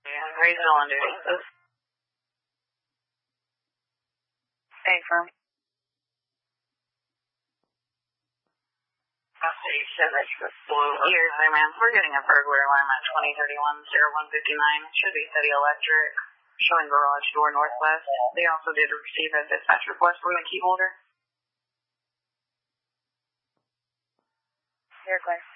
Yeah, reasonable on doing this. Stay firm. Here, hi, ma'am. We're getting a burglar alarm at 2031-0159. Should be City Electric, showing garage door northwest. They also did receive a dispatch request from the key holder. Here, Claire.